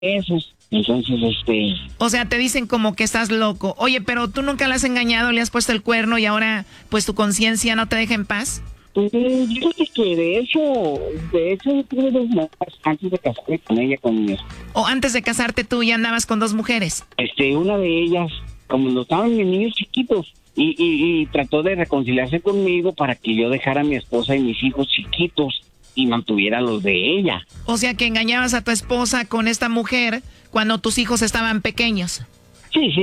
esos. Entonces, O sea, te dicen como que estás loco. Oye, pero tú nunca la has engañado, le has puesto el cuerno y ahora, pues, tu conciencia no te deja en paz. Yo creo que de hecho, tuve 2 mujeres antes de casarme con ella, con mi esposa. O antes de casarte tú ya andabas con 2 mujeres. Una de ellas, como no estaban mis niños chiquitos, y trató de reconciliarse conmigo para que yo dejara a mi esposa y mis hijos chiquitos y mantuviera los de ella. O sea, que engañabas a tu esposa con esta mujer cuando tus hijos estaban pequeños. Sí,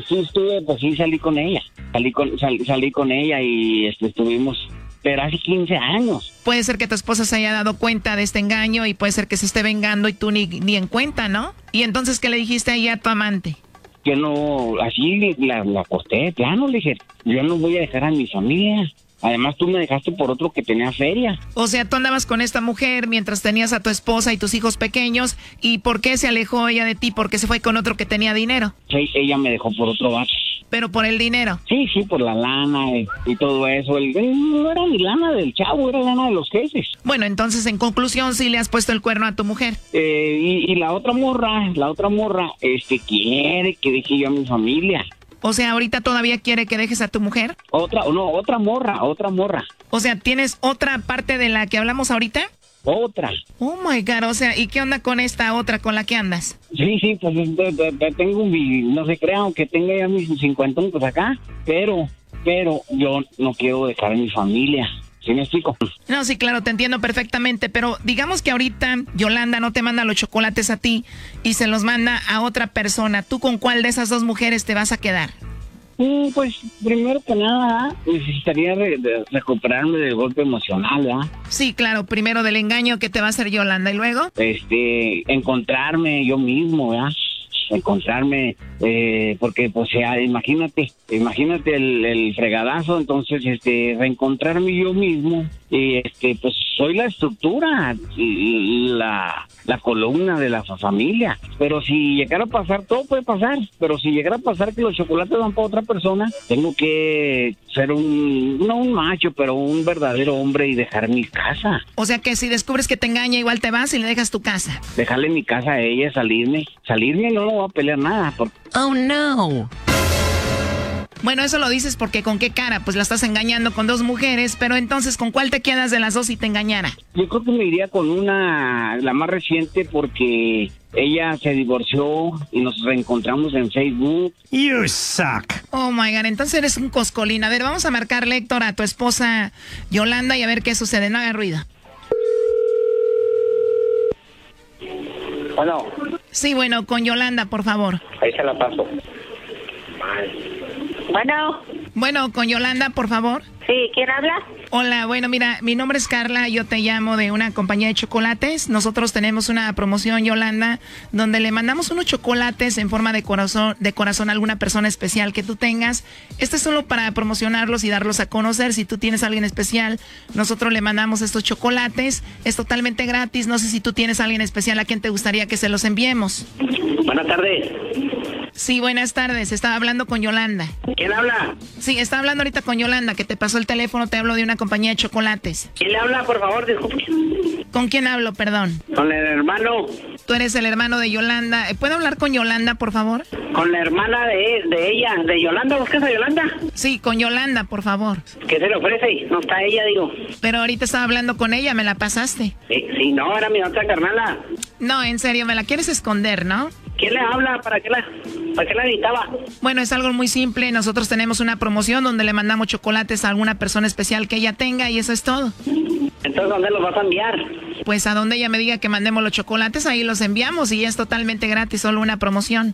salí con ella. Salí con ella y estuvimos, pero hace 15 años. Puede ser que tu esposa se haya dado cuenta de este engaño y puede ser que se esté vengando y tú ni en cuenta, ¿no? Y entonces, ¿qué le dijiste ahí a tu amante? Que no, así la acosté, plano, le dije, yo no voy a dejar a mi familia. Además, tú me dejaste por otro que tenía feria. O sea, tú andabas con esta mujer mientras tenías a tu esposa y tus hijos pequeños. ¿Y por qué se alejó ella de ti? ¿Porque se fue con otro que tenía dinero? Sí, ella me dejó por otro vato. ¿Pero por el dinero? Sí, por la lana y todo eso. No era ni lana del chavo, era lana de los jefes. Bueno, entonces, en conclusión, sí le has puesto el cuerno a tu mujer. Y la otra morra, quiere que deje yo a mi familia. O sea, ¿ahorita todavía quiere que dejes a tu mujer? Otra morra. O sea, ¿tienes otra parte de la que hablamos ahorita? Otra. Oh my God, o sea, ¿y qué onda con esta otra con la que andas? Sí, pues tengo no se crea, aunque tenga ya mis 50 pues acá, pero yo no quiero dejar a mi familia. ¿Sí me explico? No, sí, claro, te entiendo perfectamente, pero digamos que ahorita Yolanda no te manda los chocolates a ti y se los manda a otra persona. ¿Tú con cuál de esas 2 mujeres te vas a quedar? Pues, primero que nada, necesitaría recuperarme del golpe emocional, ¿verdad? Sí, claro, primero del engaño que te va a hacer Yolanda, ¿y luego? Encontrarme yo mismo, ¿verdad? Porque, pues, imagínate el fregadazo, entonces, reencontrarme yo mismo, pues, soy la estructura, la columna de la familia, pero si llegara a pasar, todo puede pasar, pero si llegara a pasar que los chocolates van para otra persona, tengo que ser no un macho, pero un verdadero hombre y dejar mi casa. O sea que si descubres que te engaña, igual te vas y le dejas tu casa. Dejarle mi casa a ella, salirme no voy a pelear nada. Oh, no. Bueno, eso lo dices porque ¿con qué cara? Pues la estás engañando con 2 mujeres, pero entonces, ¿con cuál te quedas de las 2 si te engañara? Yo creo que me iría con la más reciente, porque ella se divorció y nos reencontramos en Facebook. You suck. Oh my God, entonces eres un coscolín. A ver, vamos a marcarle, Héctor, a tu esposa Yolanda y a ver qué sucede. No haga ruido. Bueno. Sí, bueno, con Yolanda, por favor. Ahí se la paso. Bueno, con Yolanda, por favor. Sí, ¿quién habla? Hola, bueno, mira, mi nombre es Carla, yo te llamo de una compañía de chocolates. Nosotros tenemos una promoción, Yolanda, donde le mandamos unos chocolates en forma de corazón a alguna persona especial que tú tengas. Este es solo para promocionarlos y darlos a conocer. Si tú tienes a alguien especial, nosotros le mandamos estos chocolates. Es totalmente gratis. No sé si tú tienes a alguien especial a quien te gustaría que se los enviemos. Buenas tardes. Sí, buenas tardes. Estaba hablando con Yolanda. ¿Quién habla? Sí, estaba hablando ahorita con Yolanda, que te pasó el teléfono. Te hablo de una compañía de chocolates. ¿Quién le habla, por favor? Disculpe. ¿Con quién hablo, perdón? Con el hermano. Tú eres el hermano de Yolanda. ¿Puedo hablar con Yolanda, por favor? Con la hermana de ella, de Yolanda. ¿Buscas a Yolanda? Sí, con Yolanda, por favor. ¿Qué se le ofrece? No está ella, digo. Pero ahorita estaba hablando con ella, me la pasaste. Sí, no, era mi otra carnala. No, en serio, me la quieres esconder, ¿no? ¿Quién le habla? ¿Para qué la editaba? Bueno, es algo muy simple. Nosotros tenemos una promoción donde le mandamos chocolates a alguna persona especial que ella tenga y eso es todo. Entonces, ¿dónde los vas a enviar? Pues a donde ella me diga que mandemos los chocolates, ahí los enviamos y es totalmente gratis, solo una promoción.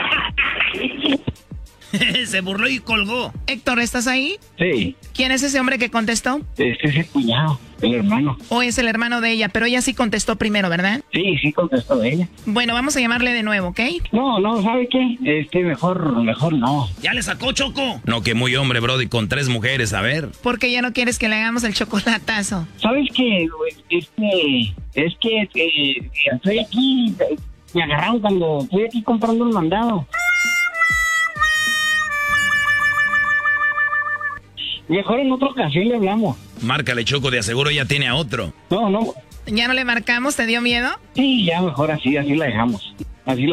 Se burló y colgó. Héctor, ¿estás ahí? Sí. ¿Quién es ese hombre que contestó? Es el cuñado, el hermano. O es el hermano de ella, pero ella sí contestó primero, ¿verdad? Sí contestó ella. Bueno, vamos a llamarle de nuevo, ¿ok? No, ¿sabe qué? Mejor no. ¿Ya le sacó, Choco? No, que muy hombre, brody, con 3 mujeres, a ver. Porque ya no quieres que le hagamos el chocolatazo. ¿Sabes qué? Es que estoy aquí, me agarraron cuando estoy aquí comprando un mandado. Mejor en otra ocasión le hablamos. Márcale, Choco, de aseguro ya tiene a otro. No. ¿Ya no le marcamos? ¿Te dio miedo? Sí, ya mejor así la dejamos. así